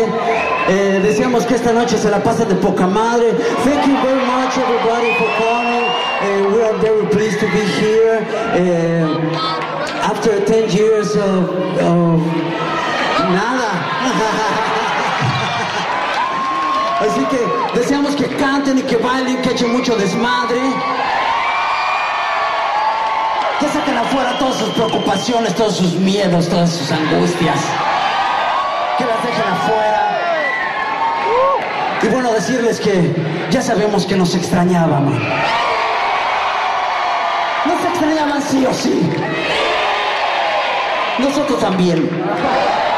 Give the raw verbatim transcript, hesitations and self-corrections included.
Eh, deseamos que esta noche se la pasen de poca madre. Thank you very much everybody for coming. Uh, we are very pleased to be here. Uh, after ten years of, of nada. Así que deseamos que canten y que bailen, que echen mucho desmadre. Que saquen afuera todas sus preocupaciones, todos sus miedos, todas sus angustias. Que las dejen afuera. Y bueno, decirles que ya sabemos que nos extrañaban. Nos extrañaban sí o sí. Nosotros también.